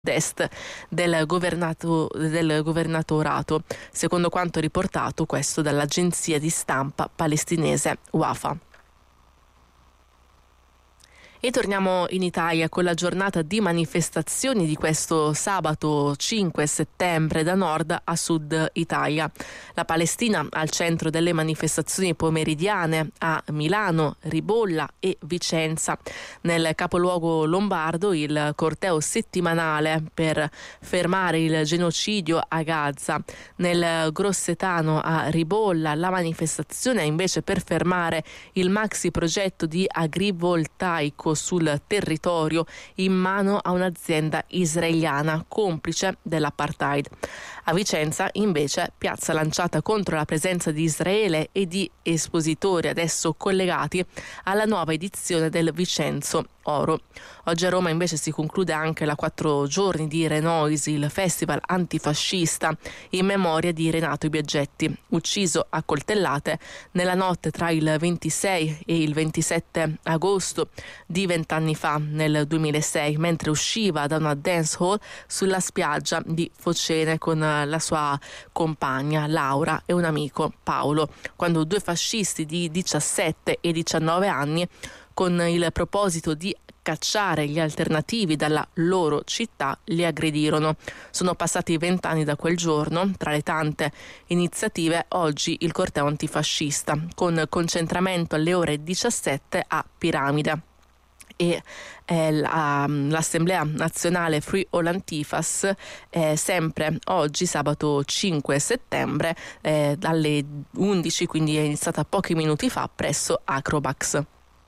est del governatorato, secondo quanto riportato questo dall'agenzia di stampa palestinese Wafa. E torniamo in Italia con la giornata di manifestazioni di questo sabato 5 settembre da nord a sud Italia. La Palestina al centro delle manifestazioni pomeridiane a Milano, Ribolla e Vicenza. Nel capoluogo lombardo il corteo settimanale per fermare il genocidio a Gaza. Nel grossetano a Ribolla la manifestazione è invece per fermare il maxi progetto di agrivoltaico sul territorio in mano a un'azienda israeliana complice dell'apartheid. A Vicenza invece piazza lanciata contro la presenza di Israele e di espositori adesso collegati alla nuova edizione del Vicenzo Oro. Oggi a Roma invece si conclude anche la 4 giorni di Renoisi, il festival antifascista in memoria di Renato Biaggetti, ucciso a coltellate nella notte tra il 26 e il 27 agosto di 20 anni fa, nel 2006, mentre usciva da una dance hall sulla spiaggia di Focene con la sua compagna Laura e un amico Paolo, quando due fascisti di 17 e 19 anni, con il proposito di cacciare gli alternativi dalla loro città, li aggredirono. Sono passati 20 anni da quel giorno. Tra le tante iniziative, oggi il corteo antifascista, con concentramento alle ore 17 a Piramide. E l'Assemblea Nazionale Free All Antifas sempre oggi, sabato 5 settembre, dalle 11, quindi è iniziata pochi minuti fa, presso Acrobax.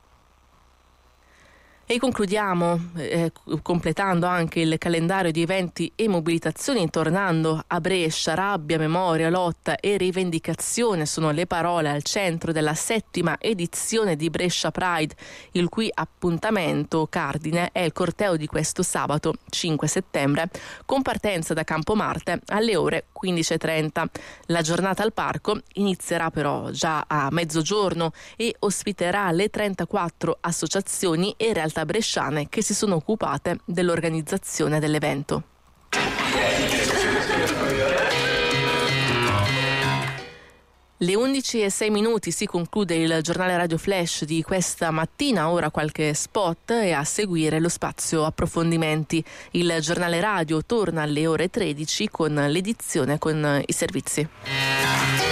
E concludiamo completando anche il calendario di eventi e mobilitazioni, tornando a Brescia. Rabbia, memoria, lotta e rivendicazione sono le parole al centro della 7ª edizione di Brescia Pride, il cui appuntamento cardine è il corteo di questo sabato 5 settembre, con partenza da Campo Marte alle ore 15:30. La giornata al parco inizierà però già a mezzogiorno e ospiterà le 34 associazioni e realtà bresciane che si sono occupate dell'organizzazione dell'evento. Le 11:06 si conclude il giornale Radio Flash di questa mattina. Ora qualche spot e a seguire lo spazio approfondimenti. Il giornale radio torna alle ore 13 con l'edizione con i servizi.